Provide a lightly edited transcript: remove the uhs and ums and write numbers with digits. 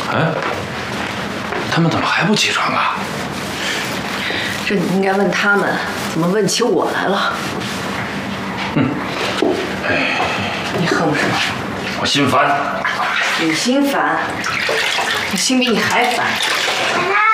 哎，他们怎么还不起床啊？ 这你应该问他们，怎么问起我来了？ 哎， 你恨我什么？ 我心烦。 你心烦，我心比你还烦。 奶奶。